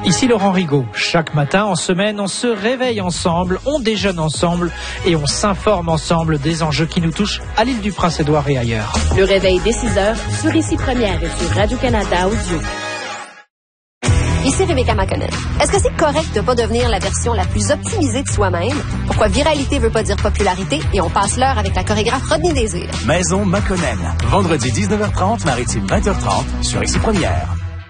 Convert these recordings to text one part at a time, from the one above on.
Ici Laurent Rigaud. Chaque matin, en semaine, on se réveille ensemble, on déjeune ensemble et on s'informe ensemble des enjeux qui nous touchent à l'île du Prince-Édouard et ailleurs. Le réveil dès 6h sur Ici Première et sur Radio-Canada Audio. Ici Rebecca McConnell. Est-ce que c'est correct de ne pas devenir la version la plus optimisée de soi-même? Pourquoi viralité veut pas dire popularité et on passe l'heure avec la chorégraphe Rodney Désir? Maison McConnell. Vendredi 19h30, Maritime 20h30 sur Ici Première.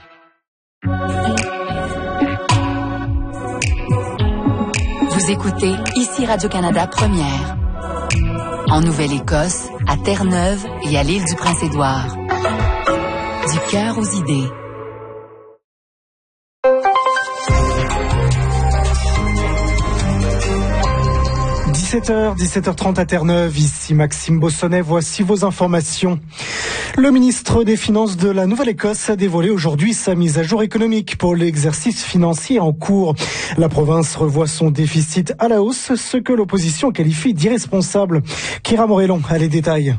Vous écoutez Ici Radio-Canada Première. En Nouvelle-Écosse, à Terre-Neuve et à l'île du Prince-Édouard. Du cœur aux idées. – 17h30 à Terre-Neuve, ici Maxime Bossonnet, voici vos informations. Le ministre des Finances de la Nouvelle-Écosse a dévoilé aujourd'hui sa mise à jour économique pour l'exercice financier en cours. La province revoit son déficit à la hausse, ce que l'opposition qualifie d'irresponsable. Kira Morellon a les détails.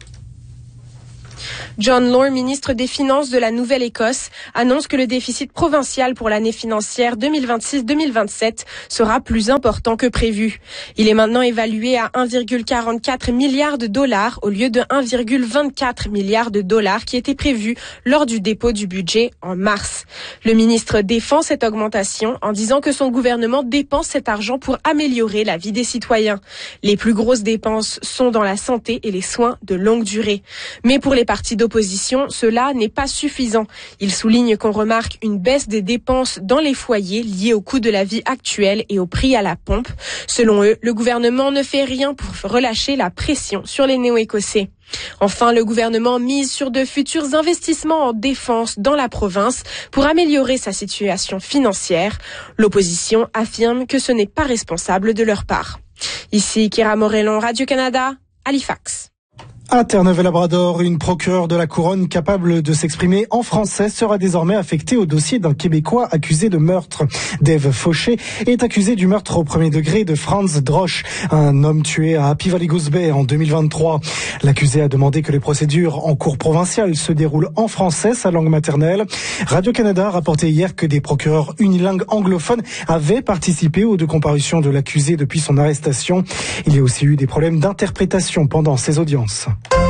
John Law, ministre des Finances de la Nouvelle-Écosse, annonce que le déficit provincial pour l'année financière 2026-2027 sera plus important que prévu. Il est maintenant évalué à 1,44 milliard de dollars au lieu de 1,24 milliard de dollars qui était prévu lors du dépôt du budget en mars. Le ministre défend cette augmentation en disant que son gouvernement dépense cet argent pour améliorer la vie des citoyens. Les plus grosses dépenses sont dans la santé et les soins de longue durée. Mais pour les partis d'opposition, cela n'est pas suffisant. Il souligne qu'on remarque une baisse des dépenses dans les foyers liées au coût de la vie actuelle et au prix à la pompe. Selon eux, le gouvernement ne fait rien pour relâcher la pression sur les néo-écossais. Enfin, le gouvernement mise sur de futurs investissements en défense dans la province pour améliorer sa situation financière. L'opposition affirme que ce n'est pas responsable de leur part. Ici Kira Morellon, Radio-Canada, Halifax. À Terre-Neuve-et-Labrador, une procureure de la Couronne capable de s'exprimer en français sera désormais affectée au dossier d'un Québécois accusé de meurtre. Dave Fauché est accusé du meurtre au premier degré de Franz Drosch, un homme tué à Happy Valley Goose Bay en 2023. L'accusé a demandé que les procédures en cour provinciale se déroulent en français, sa langue maternelle. Radio-Canada a rapporté hier que des procureurs unilingues anglophones avaient participé aux deux comparutions de l'accusé depuis son arrestation. Il y a aussi eu des problèmes d'interprétation pendant ces audiences.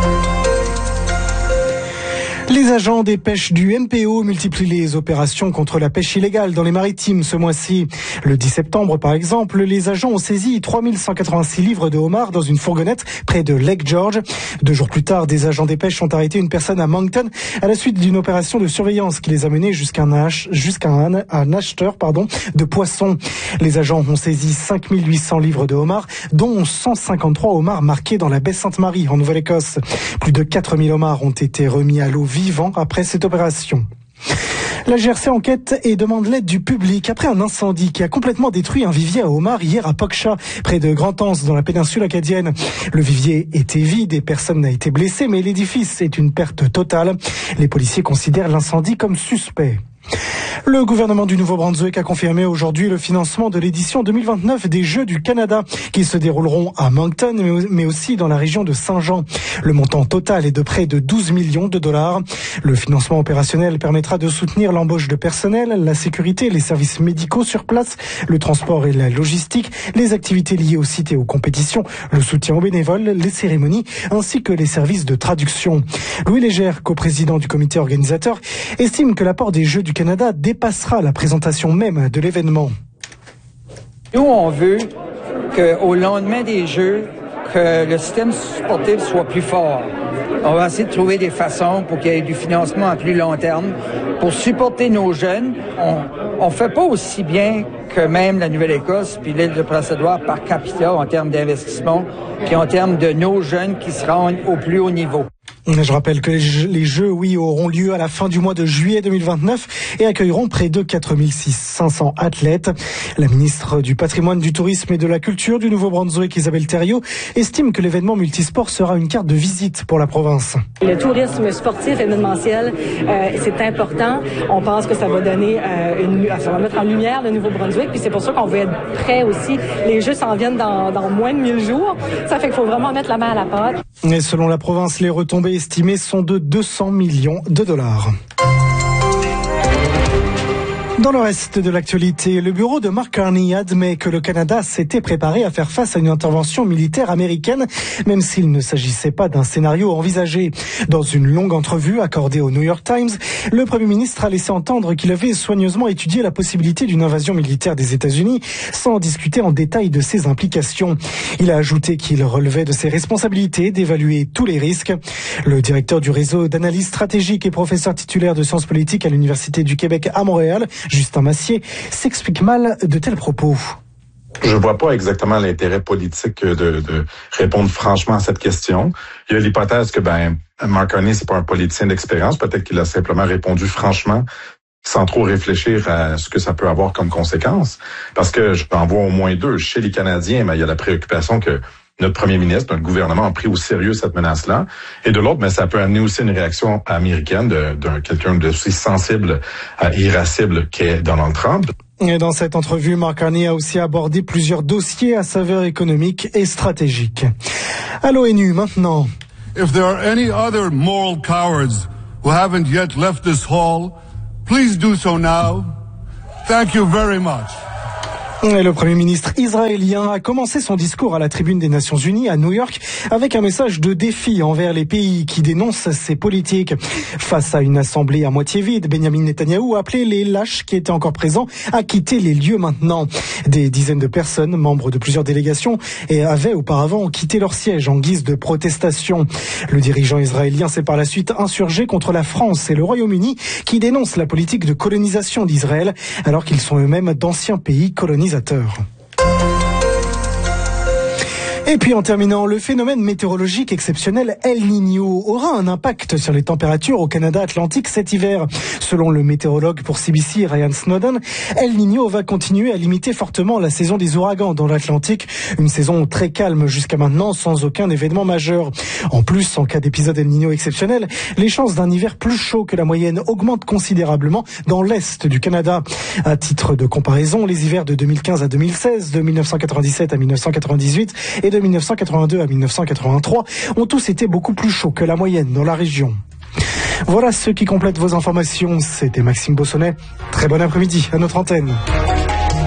Les agents des pêches du MPO multiplient les opérations contre la pêche illégale dans les maritimes ce mois-ci. Le 10 septembre, par exemple, les agents ont saisi 3186 livres de homards dans une fourgonnette près de Lake George. 2 jours plus tard, des agents des pêches ont arrêté une personne à Moncton à la suite d'une opération de surveillance qui les a menés jusqu'à un acheteur de poissons. Les agents ont saisi 5800 livres de homards, dont 153 homards marqués dans la baie Sainte-Marie en Nouvelle-Écosse. Plus de 4000 homards ont été remis à l'eau vivant après cette opération. La GRC enquête et demande l'aide du public après un incendie qui a complètement détruit un vivier à homards hier à Pogcha, près de Grand-Anse, dans la péninsule acadienne. Le vivier était vide et personne n'a été blessé, mais l'édifice est une perte totale. Les policiers considèrent l'incendie comme suspect. Le gouvernement du Nouveau-Brunswick a confirmé aujourd'hui le financement de l'édition 2029 des Jeux du Canada qui se dérouleront à Moncton mais aussi dans la région de Saint-Jean. Le montant total est de près de 12 millions de dollars. Le financement opérationnel permettra de soutenir l'embauche de personnel, la sécurité, les services médicaux sur place, le transport et la logistique, les activités liées aux sites et aux compétitions, le soutien aux bénévoles, les cérémonies ainsi que les services de traduction. Louis Légère, coprésident du comité organisateur, estime que l'apport des Jeux du Canada dépassera la présentation même de l'événement. Nous, on veut qu'au lendemain des Jeux, que le système sportif soit plus fort. On va essayer de trouver des façons pour qu'il y ait du financement à plus long terme. Pour supporter nos jeunes, on fait pas aussi bien que même la Nouvelle-Écosse puis l'île de Prince-Édouard par capita en termes d'investissement, puis en termes de nos jeunes qui se rendent au plus haut niveau. Je rappelle que les Jeux, auront lieu à la fin du mois de juillet 2029 et accueilleront près de 4500 athlètes. La ministre du Patrimoine, du Tourisme et de la Culture du Nouveau-Brunswick, Isabelle Thériault, estime que l'événement multisport sera une carte de visite pour la province. Le tourisme sportif événementiel, c'est important. On pense que ça va donner, ça va mettre en lumière le Nouveau-Brunswick, puis c'est pour ça qu'on veut être prêt aussi. Les Jeux s'en viennent dans moins de 1000 jours. Ça fait qu'il faut vraiment mettre la main à la pâte. Et selon la province, les retombées estimées sont de 200 millions de dollars. Dans le reste de l'actualité, le bureau de Mark Carney admet que le Canada s'était préparé à faire face à une intervention militaire américaine, même s'il ne s'agissait pas d'un scénario envisagé. Dans une longue entrevue accordée au New York Times, le Premier ministre a laissé entendre qu'il avait soigneusement étudié la possibilité d'une invasion militaire des États-Unis, sans discuter en détail de ses implications. Il a ajouté qu'il relevait de ses responsabilités d'évaluer tous les risques. Le directeur du réseau d'analyse stratégique et professeur titulaire de sciences politiques à l'Université du Québec à Montréal, Justin Massier, s'explique mal de tels propos. Je vois pas exactement l'intérêt politique de répondre franchement à cette question. Il y a l'hypothèse que Mark Carney, c'est pas un politicien d'expérience. Peut-être qu'il a simplement répondu franchement sans trop réfléchir à ce que ça peut avoir comme conséquence. Parce que j'en vois au moins deux. Chez les Canadiens, il y a la préoccupation que notre premier ministre, notre gouvernement a pris au sérieux cette menace-là. Et de l'autre, ça peut amener aussi une réaction américaine de quelqu'un d'aussi sensible et irascible qu'est Donald Trump. Et dans cette entrevue, Mark Carney a aussi abordé plusieurs dossiers à saveur économique et stratégique. À l'ONU, maintenant. If there are any other moral cowards who haven't yet left this hall, please do so now. Thank you very much. Et le Premier ministre israélien a commencé son discours à la tribune des Nations Unies à New York avec un message de défi envers les pays qui dénoncent ces politiques. Face à une assemblée à moitié vide, Benjamin Netanyahou a appelé les lâches qui étaient encore présents à quitter les lieux maintenant. Des dizaines de personnes, membres de plusieurs délégations, avaient auparavant quitté leur siège en guise de protestation. Le dirigeant israélien s'est par la suite insurgé contre la France et le Royaume-Uni qui dénoncent la politique de colonisation d'Israël alors qu'ils sont eux-mêmes d'anciens pays colonisateurs. Et puis en terminant, le phénomène météorologique exceptionnel El Niño aura un impact sur les températures au Canada Atlantique cet hiver. Selon le météorologue pour CBC, Ryan Snowden, El Niño va continuer à limiter fortement la saison des ouragans dans l'Atlantique, une saison très calme jusqu'à maintenant sans aucun événement majeur. En plus, en cas d'épisode El Niño exceptionnel, les chances d'un hiver plus chaud que la moyenne augmentent considérablement dans l'est du Canada. À titre de comparaison, les hivers de 2015 à 2016, de 1997 à 1998 et de 1982 à 1983 ont tous été beaucoup plus chauds que la moyenne dans la région. Voilà ce qui complète vos informations. C'était Maxime Bossonnet. Très bon après-midi à notre antenne.